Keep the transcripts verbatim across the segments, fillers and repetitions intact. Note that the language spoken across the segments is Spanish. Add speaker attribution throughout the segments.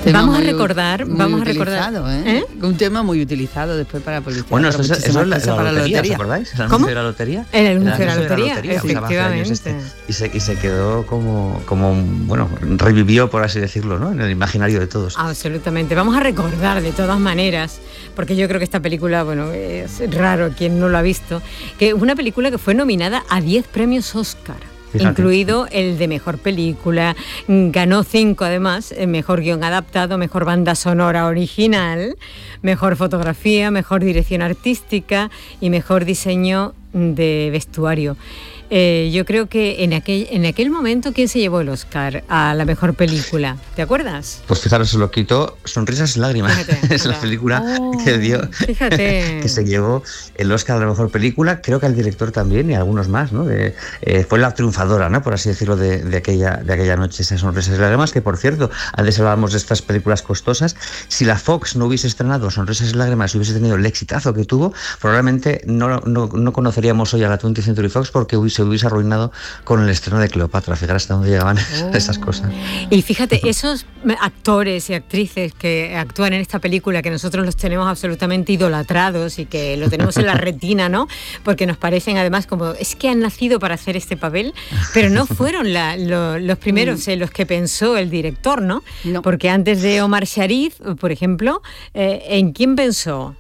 Speaker 1: tema
Speaker 2: vamos a
Speaker 1: muy,
Speaker 2: recordar,
Speaker 1: muy
Speaker 2: vamos a
Speaker 1: utilizado,
Speaker 2: recordar,
Speaker 1: ¿eh?
Speaker 2: ¿eh?
Speaker 1: Un tema muy utilizado después para publicidad.
Speaker 3: Bueno,
Speaker 1: para
Speaker 3: eso, eso es la, la,
Speaker 1: para
Speaker 3: la lotería, ¿os acordáis? El anuncio
Speaker 2: ¿Cómo?
Speaker 3: de la lotería.
Speaker 2: El anuncio
Speaker 3: El
Speaker 2: de la
Speaker 3: anuncio
Speaker 2: lotería,
Speaker 3: usaba hace años
Speaker 2: efectivamente.
Speaker 3: este, y, se, y se quedó como, como, bueno, revivió, por así decirlo, ¿no? En el imaginario de todos.
Speaker 2: Absolutamente. Vamos a recordar de todas maneras, porque yo creo que esta película, bueno, es raro quien no lo ha visto, que es una película que fue nominada a diez premios Oscar. Fíjate. Incluido el de mejor película, ganó cinco además, mejor guión adaptado, mejor banda sonora original, mejor fotografía, mejor dirección artística y mejor diseño de vestuario. Eh, yo creo que en aquel, en aquel momento, ¿quién se llevó el Oscar a la mejor película? ¿Te acuerdas?
Speaker 3: Pues fijaros, se lo quitó Sonrisas y Lágrimas. Fíjate, es la película oh, que dio, fíjate. que se llevó el Oscar a la mejor película. Creo que al director también y a algunos más, ¿no? De, eh, fue la triunfadora, ¿no? Por así decirlo, de, de, aquella, de aquella noche, esas Sonrisas y Lágrimas, que por cierto, antes hablábamos de estas películas costosas. Si la Fox no hubiese estrenado Sonrisas y Lágrimas y hubiese tenido el exitazo que tuvo, probablemente no, no, no conoceríamos hoy a la twentieth Century Fox porque hubiese se hubiese arruinado con el estreno de Cleopatra. Fijar hasta dónde llegaban oh. esas cosas.
Speaker 2: Y fíjate, esos actores y actrices que actúan en esta película, que nosotros los tenemos absolutamente idolatrados y que lo tenemos en la retina, ¿no? Porque nos parecen además como, es que han nacido para hacer este papel, pero no fueron la, lo, los primeros en los que pensó el director, ¿no? no. Porque antes de Omar Sharif, por ejemplo, eh, ¿en quién pensó?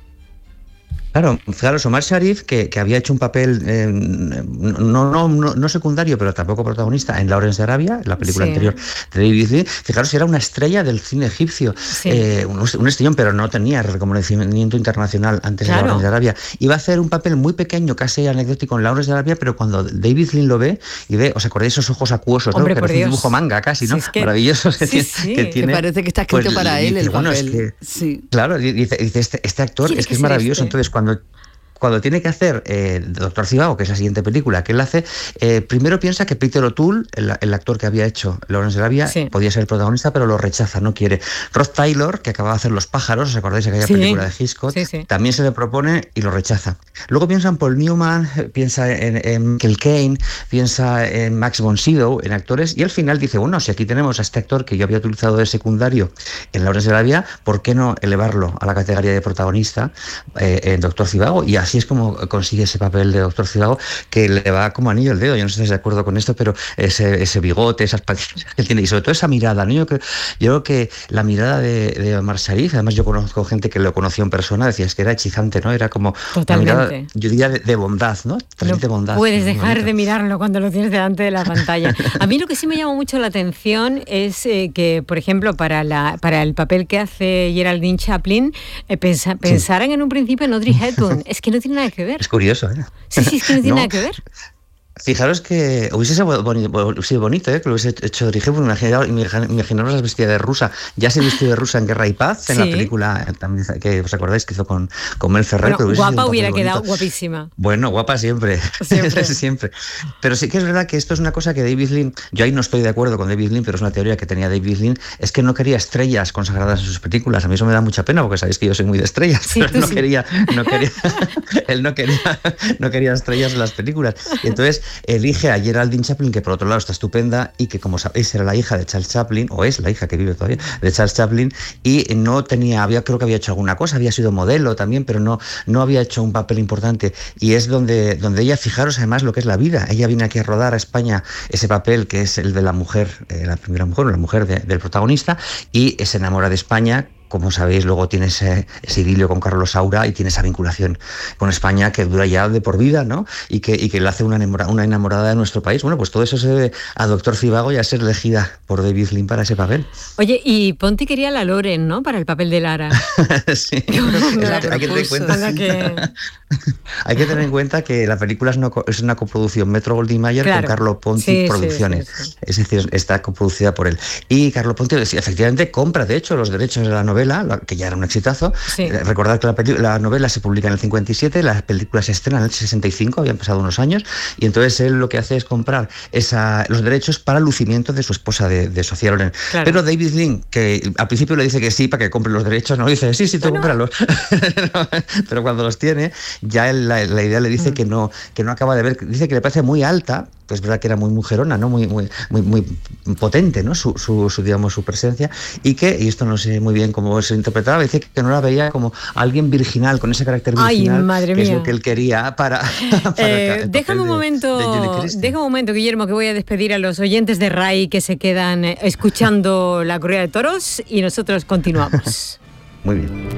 Speaker 3: Claro, claro, Omar Sharif, que, que había hecho un papel eh, no, no, no, no secundario, pero tampoco protagonista en Lawrence de Arabia, la película sí. anterior de David Lean. Fijaros, era una estrella del cine egipcio, sí. eh, un, un estrellón, pero no tenía reconocimiento internacional antes claro. de Lawrence de Arabia. Iba a hacer un papel muy pequeño, casi anecdótico en Lawrence de Arabia, pero cuando David Lean lo ve y ve, ¿os acordáis esos ojos acuosos?
Speaker 2: Hombre,
Speaker 3: ¿no? Que parece un dibujo manga casi, ¿no? Sí, es que,
Speaker 2: sí,
Speaker 3: Maravillosos que,
Speaker 2: sí.
Speaker 3: que tiene.
Speaker 1: Que parece que está escrito pues, para él
Speaker 3: dice,
Speaker 1: el
Speaker 3: bueno,
Speaker 1: papel.
Speaker 3: Es que,
Speaker 1: sí.
Speaker 3: Claro, dice, dice este, este actor es que, que es maravilloso, este. Entonces cuando Cuando tiene que hacer eh, Doctor Zivago, que es la siguiente película que él hace, eh, primero piensa que Peter O'Toole, el, el actor que había hecho Lawrence de Arabia, sí. podía ser el protagonista, pero lo rechaza, no quiere. Rod Taylor, que acababa de hacer Los pájaros, ¿os acordáis de aquella sí. película de Hitchcock? Sí, sí. También se le propone y lo rechaza. Luego piensa en Paul Newman, piensa en, en Michael Caine, piensa en Max von Sydow, en actores, y al final dice, bueno, si aquí tenemos a este actor que yo había utilizado de secundario en Lawrence de Arabia, ¿por qué no elevarlo a la categoría de protagonista eh, en Doctor Zivago? Y así es como consigue ese papel de Doctor Zivago, que le va como anillo al dedo. Yo no sé si estáis de acuerdo con esto, pero ese, ese bigote, esas patillas que tiene, y sobre todo esa mirada, ¿no? Yo creo, yo creo que la mirada de, de Omar Sharif, además yo conozco gente que lo conoció en persona, decía, es que era hechizante, ¿no? Era como
Speaker 2: Totalmente.
Speaker 3: Una mirada, yo diría, de, de bondad, ¿no? Transmite
Speaker 2: no
Speaker 3: bondad.
Speaker 2: Puedes dejar bonito. de mirarlo cuando lo tienes delante de la pantalla. A mí lo que sí me llamó mucho la atención es eh, que, por ejemplo, para, la, para el papel que hace Geraldine Chaplin, eh, pensa, sí. pensaran en un principio en Audrey Hepburn. Es que no tiene nada que ver.
Speaker 3: Es curioso, ¿eh?
Speaker 2: Sí, sí, es que no tiene no. nada que ver.
Speaker 3: Fijaros que hubiese sido bonito, sí, bonito ¿eh? que lo hubiese hecho Audrey Hepburn. Imaginaros las vestida de rusa. Ya se vistió de rusa en Guerra y Paz, en sí. la película también, que os acordáis que hizo con, con Mel Ferrer.
Speaker 2: Bueno,
Speaker 3: pero
Speaker 2: guapa hubiera quedado guapísima.
Speaker 3: Bueno, guapa siempre. Siempre. siempre. Pero sí que es verdad que esto es una cosa que David Lean, yo ahí no estoy de acuerdo con David Lean, pero es una teoría que tenía David Lean, es que no quería estrellas consagradas en sus películas. A mí eso me da mucha pena porque sabéis que yo soy muy de estrellas, sí, pero no sí. quería, no quería, él no quería, no quería estrellas en las películas. Y entonces elige a Geraldine Chaplin, que por otro lado está estupenda y que, como sabéis, era la hija de Charles Chaplin, o es la hija que vive todavía, de Charles Chaplin, y no tenía, había, creo que había hecho alguna cosa, había sido modelo también, pero no, no había hecho un papel importante. Y es donde, donde ella, fijaros además lo que es la vida, ella viene aquí a rodar a España ese papel que es el de la mujer, eh, la primera mujer, la mujer de, del protagonista, y se enamora de España. Como sabéis, luego tiene ese, ese idilio con Carlos Saura y tiene esa vinculación con España que dura ya de por vida, ¿no? Y que, y que le hace una enamorada, una enamorada de nuestro país. Bueno, pues todo eso se debe a Doctor Zivago y a ser elegida por David Lean para ese papel.
Speaker 2: Oye, y Ponti quería a la Loren, ¿no? Para el papel de Lara.
Speaker 3: Sí. hay, que tener en cuenta, que... hay que tener en cuenta que la película es una, es una coproducción Metro-Goldwyn-Mayer claro. con Carlo Ponti sí, Producciones. Sí, sí, sí. Es decir, está coproducida por él. Y Carlo Ponti efectivamente compra, de hecho, los derechos de la novela, que ya era un exitazo. Sí. Recordad que la, peli- la novela se publica en el cincuenta y siete, la película se estrena en el sesenta y cinco, habían pasado unos años, y entonces él lo que hace es comprar esa, los derechos para el lucimiento de su esposa, de, de Sofía Loren. Claro. Pero David Lean, que al principio le dice que sí para que compre los derechos, no dice, sí, sí, tú bueno. cómpralos. Pero cuando los tiene, ya la, la idea le dice mm. que no que no acaba de ver, dice que le parece muy alta, pues es verdad que era muy mujerona, ¿no? Muy muy muy, muy potente, ¿no? Su, su, su digamos su presencia, y que, y esto no sé muy bien cómo se interpretaba, dice que no la veía como alguien virginal, con ese carácter virginal.
Speaker 2: Ay, madre
Speaker 3: que
Speaker 2: mía.
Speaker 3: es lo que él quería para, para
Speaker 2: eh, déjame un momento, déjame un momento, Guillermo, que voy a despedir a los oyentes de R A I que se quedan escuchando la corrida de toros y nosotros continuamos.
Speaker 3: Muy bien.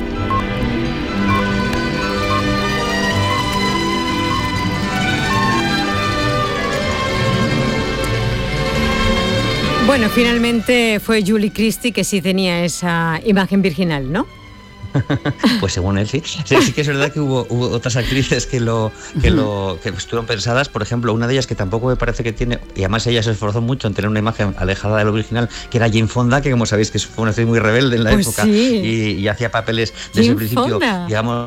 Speaker 2: Bueno, finalmente fue Julie Christie que sí tenía esa imagen virginal, ¿no?
Speaker 3: Pues según él, sí. sí. Sí que es verdad que hubo, hubo otras actrices que lo que lo que estuvieron pensadas. Por ejemplo, una de ellas que tampoco me parece que tiene, y además ella se esforzó mucho en tener una imagen alejada de lo original, que era Jane Fonda, que como sabéis que fue una actriz muy rebelde en la
Speaker 2: pues
Speaker 3: época,
Speaker 2: sí.
Speaker 3: y, y hacía papeles desde el principio,
Speaker 2: Fonda.
Speaker 3: digamos,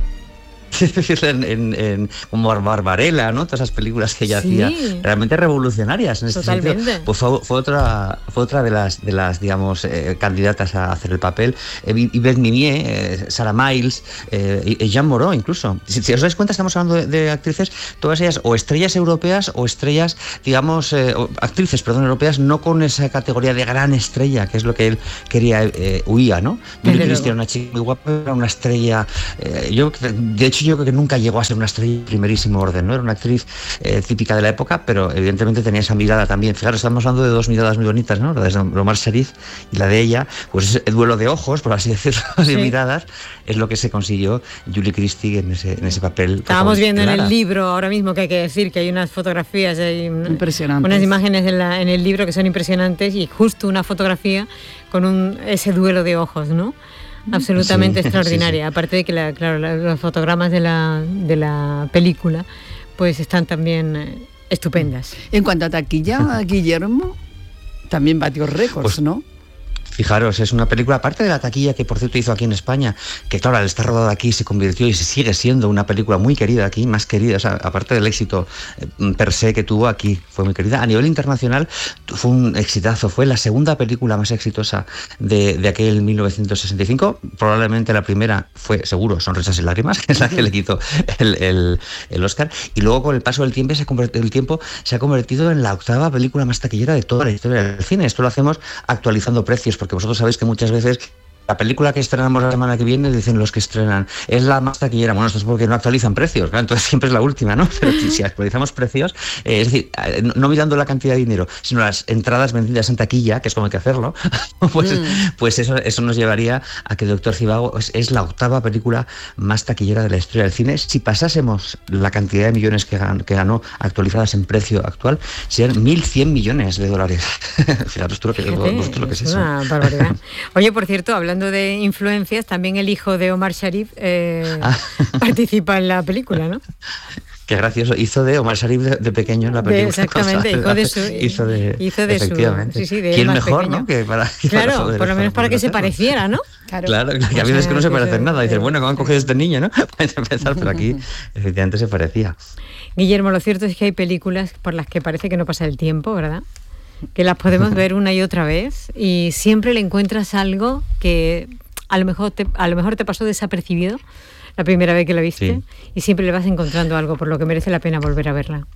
Speaker 3: en, en, en, como Barbarella, ¿no? Todas esas películas que ella sí. hacía, realmente revolucionarias en este
Speaker 2: Totalmente.
Speaker 3: sentido. Pues fue, fue otra fue otra de las de las digamos eh, candidatas a hacer el papel. Eh, Yvette Mimieux, eh, Sarah Miles, eh, y Jean Moreau incluso. Si, si os dais cuenta, estamos hablando de, de actrices, todas ellas o estrellas europeas o estrellas, digamos, eh, o actrices, perdón, europeas, no con esa categoría de gran estrella, que es lo que él quería, eh, huía, ¿no? Julie Christie era una chica muy guapa, era una estrella. Eh, yo, de hecho, yo creo que nunca llegó a ser una estrella de primerísimo orden, ¿no? Era una actriz eh, típica de la época, pero evidentemente tenía esa mirada también. Fijaros, estamos hablando de dos miradas muy bonitas, ¿no? La de Omar Sharif y la de ella, pues ese duelo de ojos, por así decirlo, sí. de miradas, es lo que se consiguió Julie Christie en ese, en ese papel.
Speaker 2: Estábamos viendo en el libro ahora mismo, que hay que decir que hay unas fotografías, hay
Speaker 1: impresionantes,
Speaker 2: unas imágenes en, la, en el libro que son impresionantes, y justo una fotografía con un, ese duelo de ojos, ¿no? Absolutamente sí, extraordinaria. Sí, sí. Aparte de que la, claro, la, los fotogramas de la, de la película pues están también eh, estupendas.
Speaker 1: En cuanto a taquilla, Guillermo, también batió récords, pues, ¿no?
Speaker 3: Fijaros, es una película, aparte de la taquilla que por cierto hizo aquí en España, que claro, al estar rodada aquí se convirtió y se sigue siendo una película muy querida aquí, más querida, o sea, aparte del éxito eh, per se que tuvo aquí, fue muy querida. A nivel internacional fue un exitazo, fue la segunda película más exitosa de, de aquel mil novecientos sesenta y cinco, probablemente la primera fue, seguro, Sonrisas y Lágrimas, que es la que le quitó el, el, el Oscar, y luego con el paso del tiempo, se ha convertido, el tiempo se ha convertido en la octava película más taquillera de toda la historia del cine. Esto lo hacemos actualizando precios, porque vosotros sabéis que muchas veces la película que estrenamos la semana que viene, dicen los que estrenan, es la más taquillera. Bueno, esto es porque no actualizan precios, ¿no? Entonces siempre es la última, ¿no? Pero si actualizamos precios, eh, es decir, no, no mirando la cantidad de dinero, sino las entradas vendidas en taquilla, que es como hay que hacerlo, pues, mm. pues eso, eso nos llevaría a que Doctor Zhivago es, es la octava película más taquillera de la historia del cine. Si pasásemos la cantidad de millones que ganó, que ganó actualizadas en precio actual, serían mil cien millones de dólares. Fijaros tú lo que, Fíjate, lo que es, es eso.
Speaker 2: Una barbaridad. Oye, por cierto, hablando de influencias, también el hijo de Omar Sharif eh, ah. participa en la película, ¿no?
Speaker 3: Qué gracioso, hizo de Omar Sharif de, de pequeño en la película.
Speaker 2: De, exactamente, hijo de su...
Speaker 3: hizo de,
Speaker 2: hizo de
Speaker 3: efectivamente.
Speaker 2: Su, sí, sí, de
Speaker 3: ¿Quién mejor,
Speaker 2: pequeño?
Speaker 3: ¿no? Que para,
Speaker 2: claro,
Speaker 3: para
Speaker 2: por lo menos para que se pareciera, ¿no?
Speaker 3: Claro, claro, que a veces o sea, que no se parecen nada. Dices, bueno, ¿cómo han cogido este niño, no? Para empezar, pero aquí efectivamente se parecía.
Speaker 2: Guillermo, lo cierto es que hay películas por las que parece que no pasa el tiempo, ¿verdad? Que las podemos ver una y otra vez y siempre le encuentras algo que a lo mejor te, a lo mejor te pasó desapercibido la primera vez que la viste, sí. y siempre le vas encontrando algo por lo que merece la pena volver a verla.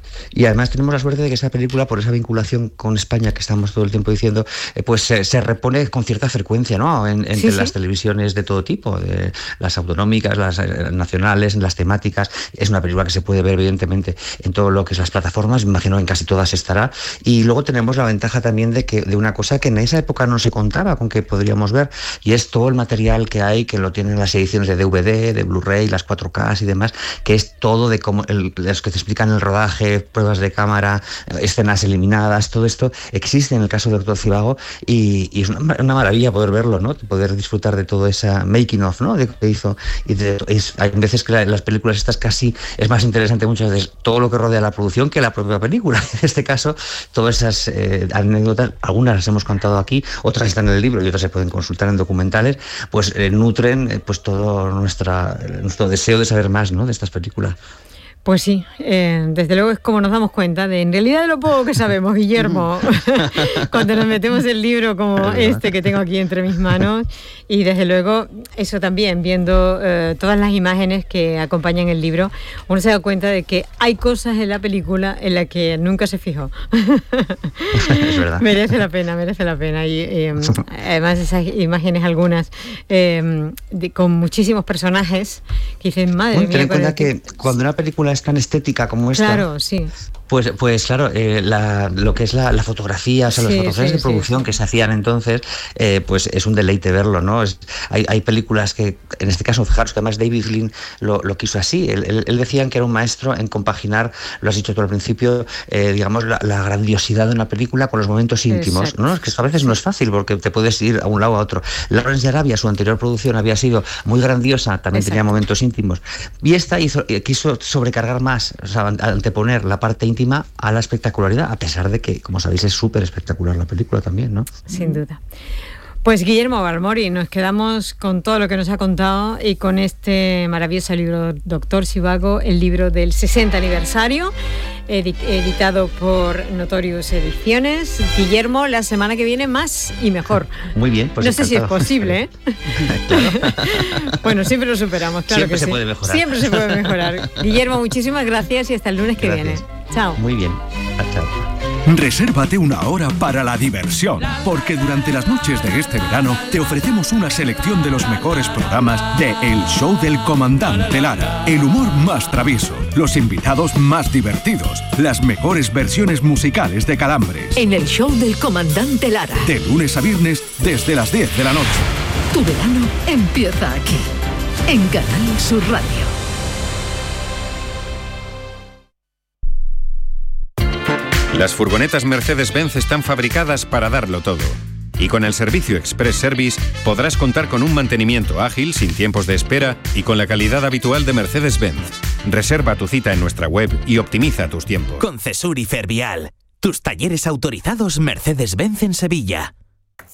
Speaker 3: Y además tenemos la suerte de que esa película, por esa vinculación con España que estamos todo el tiempo diciendo, eh, pues se, se repone con cierta frecuencia, ¿no? En, entre sí, las sí. televisiones de todo tipo, de las autonómicas, las eh, nacionales, las temáticas. Es una película que se puede ver evidentemente en todo lo que es las plataformas, me imagino en casi todas estará. Y luego tenemos la ventaja también de que de una cosa que en esa época no se contaba con que podríamos ver, y es todo el material que hay, que lo tienen las ediciones de D V D, de Blu-ray, las cuatro K y demás, que es todo de cómo el, los que te explican el rodaje, pruebas de cámara, escenas eliminadas, todo esto existe en el caso de Doctor Zhivago y, y es una, una maravilla poder verlo, ¿no? Poder disfrutar de todo esa making of, ¿no? De que hizo. Y de, es, hay veces que la, las películas estas casi es más interesante muchas veces todo lo que rodea la producción que la propia película. En este caso, todas esas eh, anécdotas, algunas las hemos contado aquí, otras están en el libro y otras se pueden consultar en documentales, pues eh, nutren eh, pues todo nuestra, nuestro deseo de saber más, ¿no? De estas películas.
Speaker 2: Pues sí, eh, desde luego es como nos damos cuenta de en realidad de lo poco que sabemos, Guillermo, cuando nos metemos en libro como este que tengo aquí entre mis manos, y desde luego eso también, viendo eh, todas las imágenes que acompañan el libro, uno se da cuenta de que hay cosas en la película en las que nunca se fijó.
Speaker 3: Es verdad.
Speaker 2: Merece la pena, merece la pena, y eh, además esas imágenes algunas eh, de, con muchísimos personajes que dicen, madre
Speaker 3: bueno,
Speaker 2: mía.
Speaker 3: Ten en cuenta que cuando una película es tan estética como esta,
Speaker 2: claro, sí.
Speaker 3: Pues, pues claro, eh, la, lo que es la, la fotografía, o sea, sí, las fotografías sí, de producción sí. que se hacían entonces, eh, pues es un deleite verlo, ¿no? Es, hay, hay películas que, en este caso, fijaros que además David Lean lo, lo quiso así. Él, él, él decía que era un maestro en compaginar, lo has dicho tú al principio, eh, digamos, la, la grandiosidad de una película con los momentos íntimos, exacto. ¿no? Es que a veces no es fácil porque te puedes ir a un lado a otro. Lawrence de Arabia, su anterior producción había sido muy grandiosa, también exacto. tenía momentos íntimos. Y esta hizo, quiso sobrecargar más, o sea, anteponer la parte íntima a la espectacularidad, a pesar de que, como sabéis, es súper espectacular la película también, ¿no?
Speaker 2: Sin duda. Pues Guillermo Balmori, nos quedamos con todo lo que nos ha contado y con este maravilloso libro, Doctor Zhivago, el libro del sesenta aniversario, editado por Notorious Ediciones. Guillermo, la semana que viene más y mejor.
Speaker 3: Muy bien, pues
Speaker 2: no sé encantado. Si es posible, ¿eh?
Speaker 3: Claro.
Speaker 2: Bueno, siempre lo superamos, claro
Speaker 3: siempre
Speaker 2: que
Speaker 3: se
Speaker 2: sí.
Speaker 3: puede mejorar.
Speaker 2: Siempre se puede mejorar. Guillermo, muchísimas gracias y hasta el lunes que gracias. viene. Chao.
Speaker 3: Muy bien. Chao.
Speaker 4: Resérvate una hora para la diversión, porque durante las noches de este verano te ofrecemos una selección de los mejores programas de El Show del Comandante Lara. El humor más travieso, los invitados más divertidos, las mejores versiones musicales de Calambres.
Speaker 5: En El Show del Comandante Lara.
Speaker 4: De lunes a viernes desde las diez de la noche.
Speaker 5: Tu verano empieza aquí, en Canal Sur Radio.
Speaker 6: Las furgonetas Mercedes-Benz están fabricadas para darlo todo. Y con el servicio Express Service podrás contar con un mantenimiento ágil, sin tiempos de espera y con la calidad habitual de Mercedes-Benz. Reserva tu cita en nuestra web y optimiza tus tiempos.
Speaker 7: Concesur y Fervial, tus talleres autorizados Mercedes-Benz en Sevilla.